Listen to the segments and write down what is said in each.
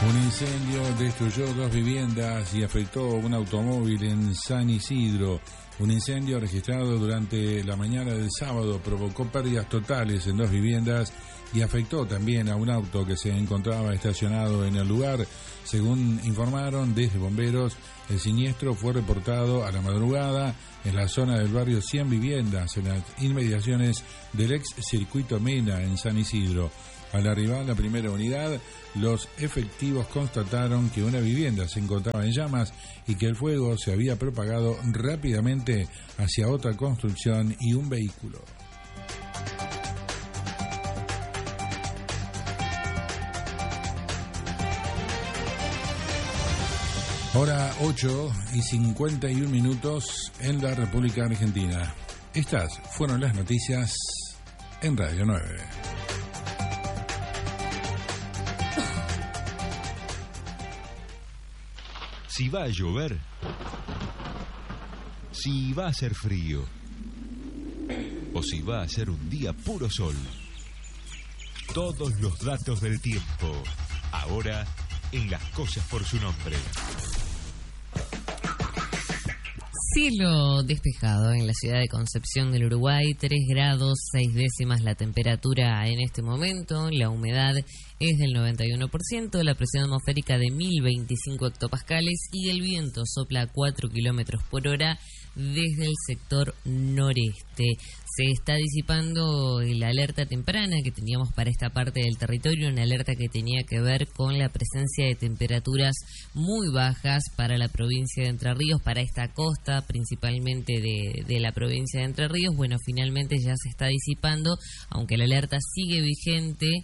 Un incendio destruyó 2 viviendas y afectó un automóvil en San Isidro. Un incendio registrado durante la mañana del sábado provocó pérdidas totales en 2 viviendas y afectó también a un auto que se encontraba estacionado en el lugar. Según informaron desde bomberos, el siniestro fue reportado a la madrugada en la zona del barrio 100 Viviendas, en las inmediaciones del ex circuito Mena en San Isidro. Al arribar la primera unidad, los efectivos constataron que una vivienda se encontraba en llamas y que el fuego se había propagado rápidamente hacia otra construcción y un vehículo. Hora 8:51 en la República Argentina. Estas fueron las noticias en Radio 9. Si va a llover, si va a hacer frío, o si va a ser un día puro sol. Todos los datos del tiempo, ahora en Las Cosas por su Nombre. Cielo despejado en la ciudad de Concepción del Uruguay, 3 grados 6 décimas la temperatura en este momento, la humedad es del 91%, la presión atmosférica de 1025 hectopascales y el viento sopla a 4 kilómetros por hora desde el sector noreste. Se está disipando la alerta temprana que teníamos para esta parte del territorio, una alerta que tenía que ver con la presencia de temperaturas muy bajas para la provincia de Entre Ríos, para esta costa principalmente de la provincia de Entre Ríos. Bueno, finalmente ya se está disipando, aunque la alerta sigue vigente,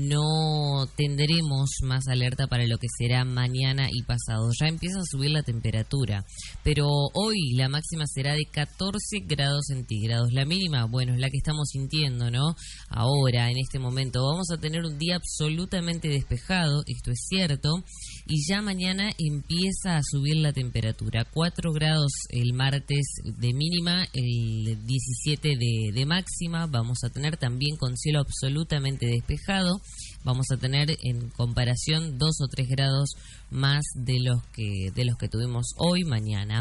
no tendremos más alerta para lo que será mañana y pasado. Ya empieza a subir la temperatura, pero hoy la máxima será de 14 grados centígrados. La mínima, bueno, es la que estamos sintiendo, ¿no? Ahora, en este momento, vamos a tener un día absolutamente despejado, esto es cierto, y ya mañana empieza a subir la temperatura. 4 grados el martes de mínima, el 17 de máxima. Vamos a tener también con cielo absolutamente despejado. Vamos a tener en comparación 2 o 3 grados más de los que tuvimos hoy, mañana.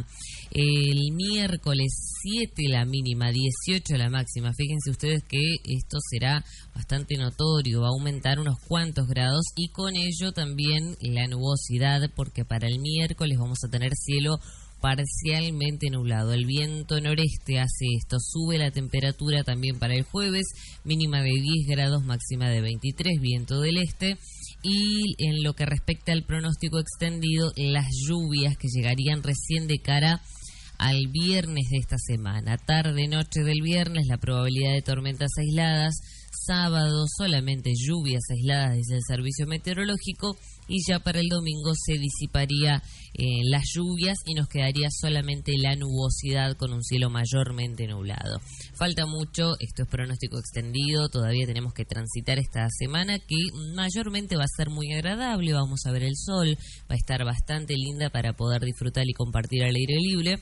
El miércoles 7 la mínima, 18 la máxima. Fíjense ustedes que esto será bastante notorio, va a aumentar unos cuantos grados y con ello también la nubosidad, porque para el miércoles vamos a tener cielo parcialmente nublado. El viento noreste hace esto, sube la temperatura también para el jueves, mínima de 10 grados, máxima de 23, viento del este. Y en lo que respecta al pronóstico extendido, las lluvias que llegarían recién de cara al viernes de esta semana, tarde-noche del viernes, la probabilidad de tormentas aisladas. Sábado solamente lluvias aisladas desde el servicio meteorológico y ya para el domingo se disiparía las lluvias y nos quedaría solamente la nubosidad con un cielo mayormente nublado. Falta mucho, esto es pronóstico extendido, todavía tenemos que transitar esta semana que mayormente va a ser muy agradable, vamos a ver el sol, va a estar bastante linda para poder disfrutar y compartir al aire libre.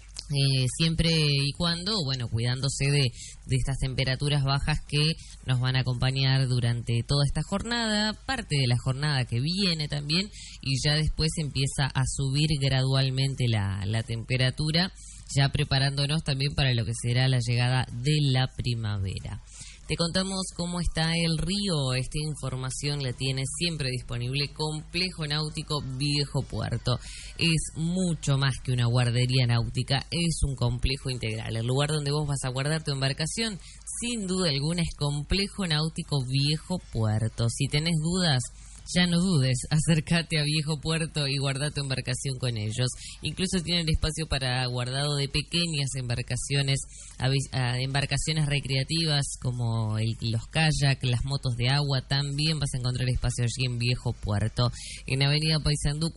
Siempre y cuando, bueno, cuidándose de estas temperaturas bajas que nos van a acompañar durante toda esta jornada, parte de la jornada que viene también, y ya después empieza a subir gradualmente la temperatura, ya preparándonos también para lo que será la llegada de la primavera. Te contamos cómo está el río. Esta información la tienes siempre disponible. Complejo Náutico Viejo Puerto. Es mucho más que una guardería náutica, es un complejo integral. El lugar donde vos vas a guardar tu embarcación, sin duda alguna, es Complejo Náutico Viejo Puerto. Si tenés dudas, ya no dudes, acércate a Viejo Puerto y guarda tu embarcación con ellos. Incluso tienen espacio para guardado de pequeñas embarcaciones, embarcaciones recreativas como los kayak, las motos de agua. También vas a encontrar espacio allí en Viejo Puerto. En Avenida Paysandú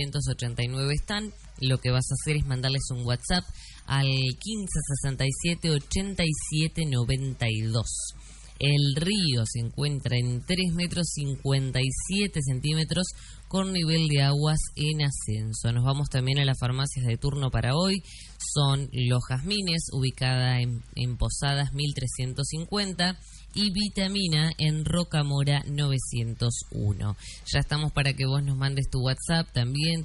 489 están. Lo que vas a hacer es mandarles un WhatsApp al 1567 8792. El río se encuentra en 3 metros 57 centímetros con nivel de aguas en ascenso. Nos vamos también a las farmacias de turno para hoy. Son Los Jazmines, ubicada en Posadas 1350, y Vitamina en Rocamora 901. Ya estamos para que vos nos mandes tu WhatsApp también,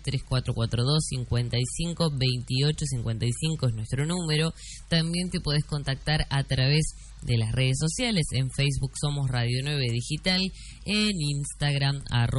3442-55-2855 es nuestro número. También te podés contactar a través de las redes sociales. En Facebook somos Radio 9 Digital, en Instagram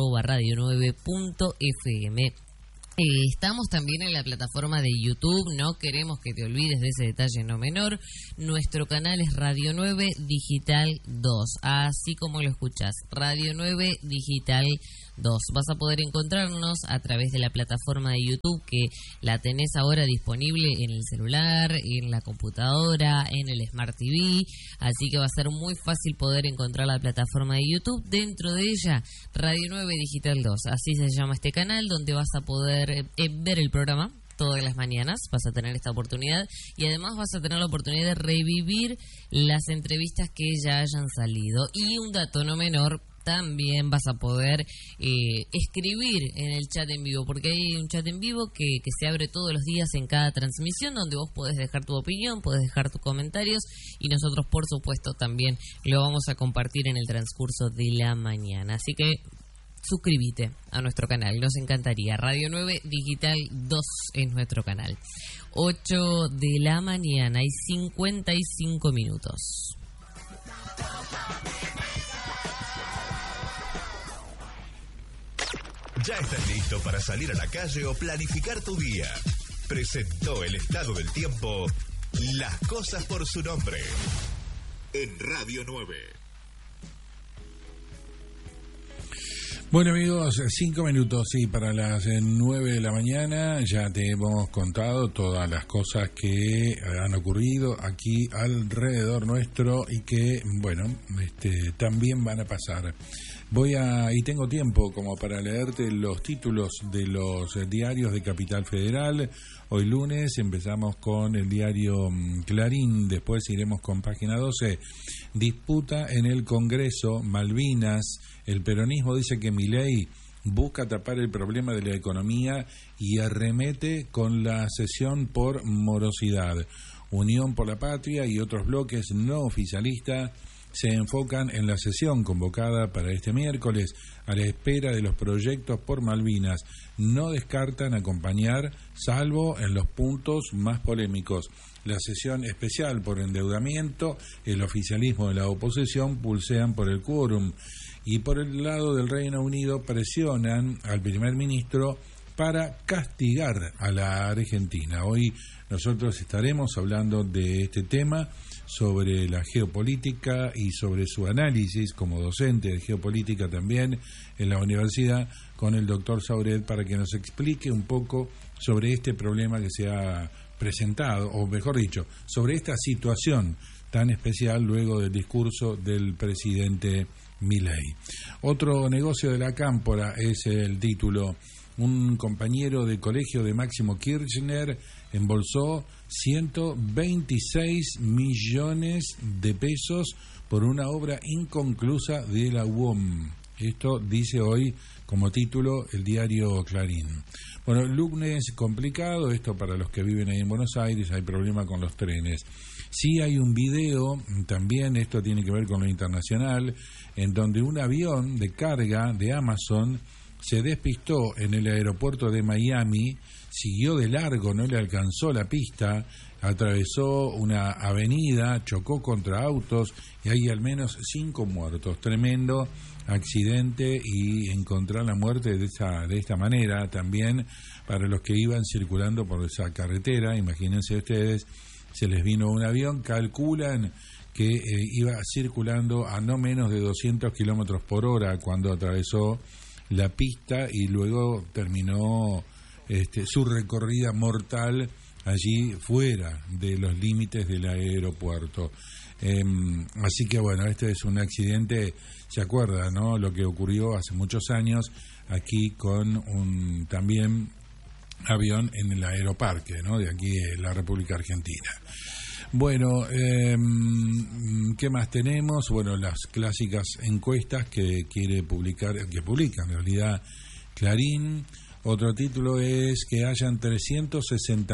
@radio9.fm. Estamos también en la plataforma de YouTube, no queremos que te olvides de ese detalle no menor. Nuestro canal es Radio 9 Digital 2, así como lo escuchás, Radio 9 Digital 2. Vas a poder encontrarnos a través de la plataforma de YouTube, que la tenés ahora disponible en el celular, en la computadora, en el Smart TV, así que va a ser muy fácil poder encontrar la plataforma de YouTube. Dentro de ella, Radio 9 Digital 2, así se llama este canal, donde vas a poder ver el programa todas las mañanas. Vas a tener esta oportunidad y además vas a tener la oportunidad de revivir las entrevistas que ya hayan salido. Y un dato no menor, también vas a poder escribir en el chat en vivo, porque hay un chat en vivo que se abre todos los días en cada transmisión, donde vos podés dejar tu opinión, podés dejar tus comentarios, y nosotros, por supuesto, también lo vamos a compartir en el transcurso de la mañana. Así que suscríbete a nuestro canal, nos encantaría. Radio 9 Digital 2 es nuestro canal. 8 de la mañana y 55 minutos. ¿Ya estás listo para salir a la calle o planificar tu día? Presentó el estado del tiempo Las Cosas por su Nombre en Radio 9. Bueno, amigos, 5 minutos, sí, para las 9 de la mañana. Ya te hemos contado todas las cosas que han ocurrido aquí alrededor nuestro y que, bueno, también van a pasar. Y tengo tiempo como para leerte los títulos de los diarios de Capital Federal. Hoy lunes empezamos con el diario Clarín, después iremos con página 12. Disputa en el Congreso, Malvinas. El peronismo dice que Milei busca tapar el problema de la economía y arremete con la cesión por morosidad. Unión por la Patria y otros bloques no oficialistas se enfocan en la sesión convocada para este miércoles a la espera de los proyectos por Malvinas. No descartan acompañar, salvo en los puntos más polémicos. La sesión especial por endeudamiento, el oficialismo de la oposición pulsean por el quórum. Y por el lado del Reino Unido presionan al primer ministro para castigar a la Argentina. Hoy nosotros estaremos hablando de este tema, sobre la geopolítica y sobre su análisis como docente de geopolítica también en la universidad, con el doctor Sauret, para que nos explique un poco sobre este problema que se ha presentado, o mejor dicho, sobre esta situación tan especial luego del discurso del presidente Milei. Otro negocio de la cámpora es el título. Un compañero de colegio de Máximo Kirchner embolsó 126 millones de pesos por una obra inconclusa de la UOM. Esto dice hoy como título el diario Clarín. Bueno, lunes complicado, esto para los que viven ahí en Buenos Aires, hay problema con los trenes. Sí hay un video, también esto tiene que ver con lo internacional, en donde un avión de carga de Amazon se despistó en el aeropuerto de Miami, siguió de largo, no le alcanzó la pista, atravesó una avenida, chocó contra autos y hay al menos 5 muertos. Tremendo accidente, y encontrar la muerte de esta manera también para los que iban circulando por esa carretera. Imagínense ustedes, se les vino un avión, calculan que iba circulando a no menos de 200 kilómetros por hora cuando atravesó la pista y luego terminó su recorrida mortal allí fuera de los límites del aeropuerto. Así que bueno, este es un accidente, se acuerda, ¿no? Lo que ocurrió hace muchos años aquí con un también avión en el aeroparque, ¿no? De aquí de la República Argentina. Bueno, ¿qué más tenemos? Bueno, las clásicas encuestas que publica en realidad Clarín. Otro título es que hayan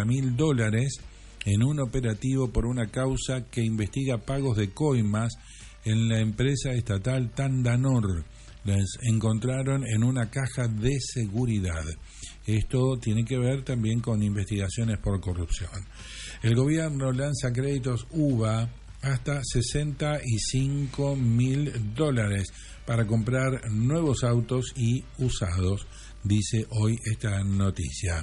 $360.000 en un operativo por una causa que investiga pagos de coimas en la empresa estatal Tandanor. Las encontraron en una caja de seguridad. Esto tiene que ver también con investigaciones por corrupción. El gobierno lanza créditos UVA hasta $65.000 para comprar nuevos autos y usados, dice hoy esta noticia.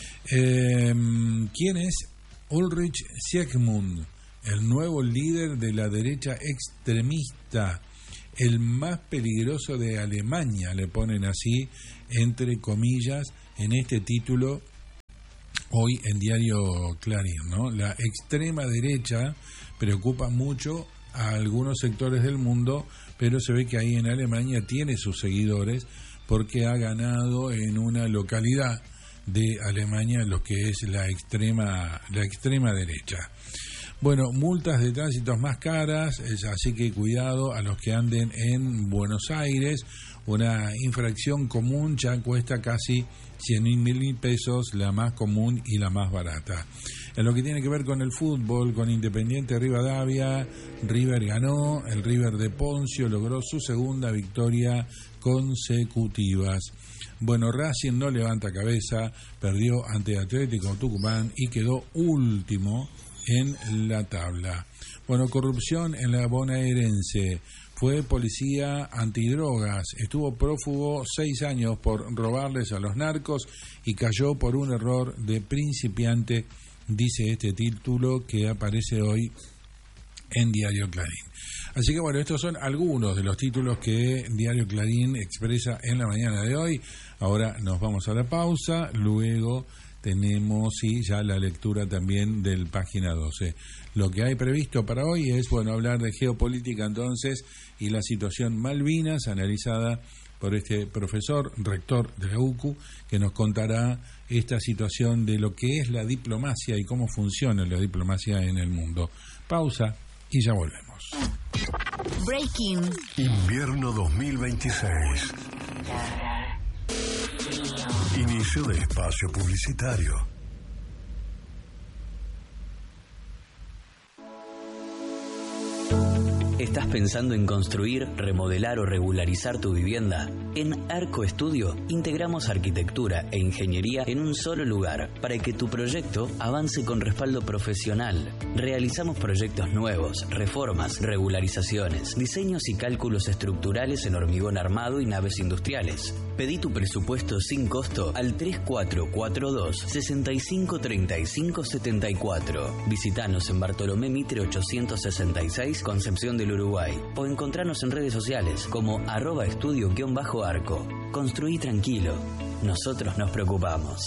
¿Quién es Ulrich Siegmund? El nuevo líder de la derecha extremista, el más peligroso de Alemania, le ponen así, entre comillas, en este título hoy en Diario Clarín, ¿no? La extrema derecha preocupa mucho a algunos sectores del mundo, pero se ve que ahí en Alemania tiene sus seguidores porque ha ganado en una localidad de Alemania lo que es la extrema derecha. Bueno, multas de tránsito más caras, así que cuidado a los que anden en Buenos Aires. Una infracción común ya cuesta casi 100.000 pesos, la más común y la más barata. En lo que tiene que ver con el fútbol, con Independiente Rivadavia, River ganó, el River de Poncio logró su segunda victoria consecutivas. Bueno, Racing no levanta cabeza, perdió ante Atlético Tucumán y quedó último en la tabla. Bueno, corrupción en la bonaerense. Fue policía antidrogas, estuvo prófugo 6 años por robarles a los narcos y cayó por un error de principiante, dice este título que aparece hoy en Diario Clarín. Así que bueno, estos son algunos de los títulos que Diario Clarín expresa en la mañana de hoy. Ahora nos vamos a la pausa, luego tenemos ya la lectura también del página 12. Lo que hay previsto para hoy es, bueno, hablar de geopolítica entonces y la situación Malvinas analizada por este profesor, rector de la UCU, que nos contará esta situación de lo que es la diplomacia y cómo funciona la diplomacia en el mundo. Pausa y ya volvemos. Breaking. Invierno 2026. Inicio de espacio publicitario. ¿Estás pensando en construir, remodelar o regularizar tu vivienda? En Arco Estudio integramos arquitectura e ingeniería en un solo lugar para que tu proyecto avance con respaldo profesional. Realizamos proyectos nuevos, reformas, regularizaciones, diseños y cálculos estructurales en hormigón armado y naves industriales. Pedí tu presupuesto sin costo al 3442-653574. Visítanos en Bartolomé Mitre 866, Concepción del Uruguay, o encontranos en redes sociales como @estudio_arco. Construí tranquilo, nosotros nos preocupamos.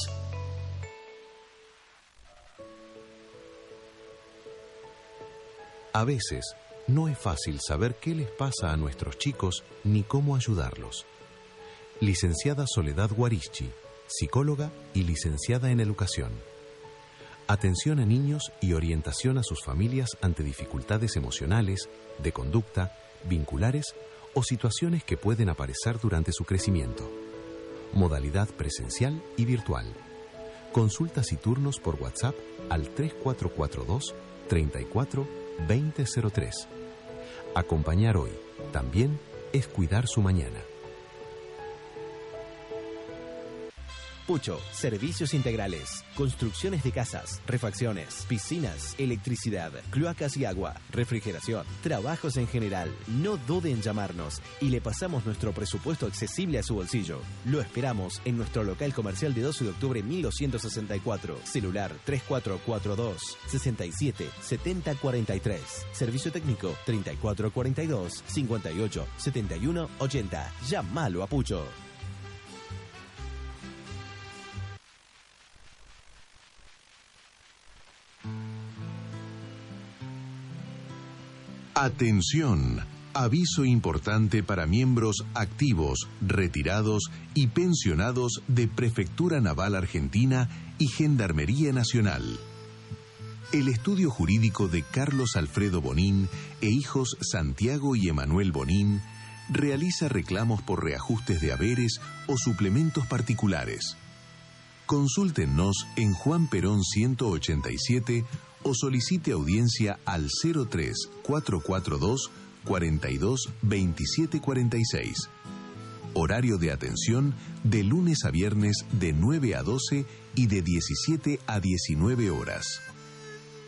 A veces no es fácil saber qué les pasa a nuestros chicos ni cómo ayudarlos. Licenciada Soledad Guarichi, psicóloga y licenciada en educación. Atención a niños y orientación a sus familias ante dificultades emocionales, de conducta, vinculares o situaciones que pueden aparecer durante su crecimiento. Modalidad presencial y virtual. Consultas y turnos por WhatsApp al 3442 34 2003. Acompañar hoy también es cuidar su mañana. Pucho, servicios integrales, construcciones de casas, refacciones, piscinas, electricidad, cloacas y agua, refrigeración, trabajos en general. No dude en llamarnos y le pasamos nuestro presupuesto accesible a su bolsillo. Lo esperamos en nuestro local comercial de 12 de octubre 1264, celular 3442 67 70 43, servicio técnico 3442 58 71 80. Llámalo a Pucho. Atención, aviso importante para miembros activos, retirados y pensionados de Prefectura Naval Argentina y Gendarmería Nacional. El estudio jurídico de Carlos Alfredo Bonín e hijos Santiago y Emanuel Bonín realiza reclamos por reajustes de haberes o suplementos particulares. Consúltenos en Juan Perón 187 o solicite audiencia al 03 442 42 27 46. Horario de atención de lunes a viernes de 9 a 12 y de 17 a 19 horas.